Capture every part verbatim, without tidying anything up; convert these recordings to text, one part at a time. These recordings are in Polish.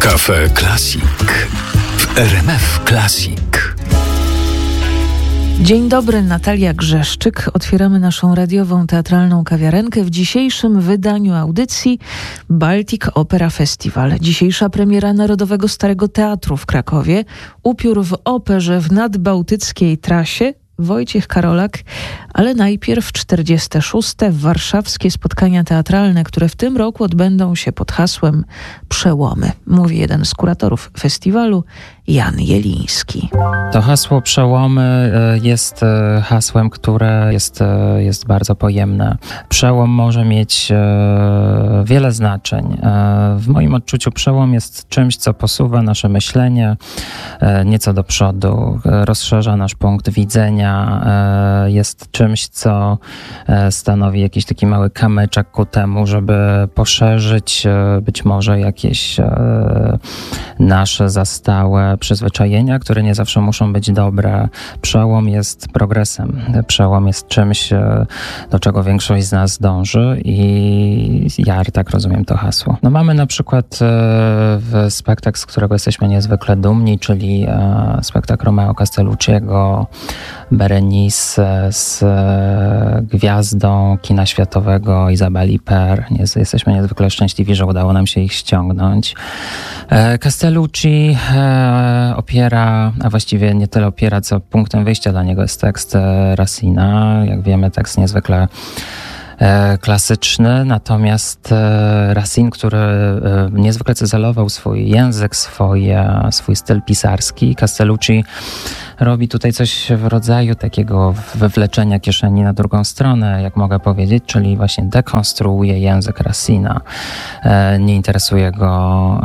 Cafe Classic w R M F Classic. Dzień dobry, Natalia Grzeszczyk. Otwieramy naszą radiową teatralną kawiarenkę w dzisiejszym wydaniu audycji Baltic Opera Festival. Dzisiejsza premiera Narodowego Starego Teatru w Krakowie. Upiór w operze w nadbałtyckiej trasie. Wojciech Karolak, ale najpierw czterdzieste szóste warszawskie spotkania teatralne, które w tym roku odbędą się pod hasłem Przełomy, mówi jeden z kuratorów festiwalu, Jan Jeliński. To hasło Przełomy jest hasłem, które jest, jest bardzo pojemne. Przełom może mieć wiele znaczeń. W moim odczuciu przełom jest czymś, co posuwa nasze myślenie nieco do przodu, rozszerza nasz punkt widzenia, jest czymś, co stanowi jakiś taki mały kamyczek ku temu, żeby poszerzyć być może jakieś nasze zastałe przyzwyczajenia, które nie zawsze muszą być dobre. Przełom jest progresem. Przełom jest czymś, do czego większość z nas dąży i ja tak rozumiem to hasło. No mamy na przykład w spektakl, z którego jesteśmy niezwykle dumni, czyli spektakl Romeo Castellucciego, Berenice z gwiazdą kina światowego Izabeli Per. Jesteśmy niezwykle szczęśliwi, że udało nam się ich ściągnąć. Castellucci opiera, a właściwie nie tyle opiera, co punktem wyjścia dla niego jest tekst Racina. Jak wiemy, tekst niezwykle klasyczny, natomiast Racine, który niezwykle cyzelował swój język, swoje, swój styl pisarski, Castellucci robi tutaj coś w rodzaju takiego wywleczenia kieszeni na drugą stronę, jak mogę powiedzieć, czyli właśnie dekonstruuje język Racina. Nie interesuje go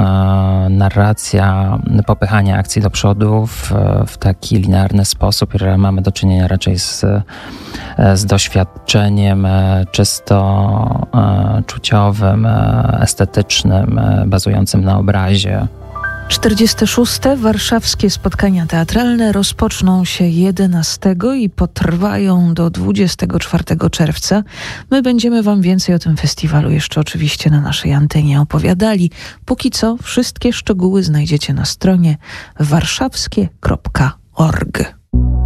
narracja, popychanie akcji do przodu w, w taki linearny sposób. Mamy do czynienia raczej z, z doświadczeniem czysto czuciowym, estetycznym, bazującym na obrazie. czterdzieste szóste warszawskie spotkania teatralne rozpoczną się jedenastego i potrwają do dwudziestego czwartego czerwca. My będziemy wam więcej o tym festiwalu jeszcze oczywiście na naszej antenie opowiadali. Póki co wszystkie szczegóły znajdziecie na stronie warszawskie kropka org.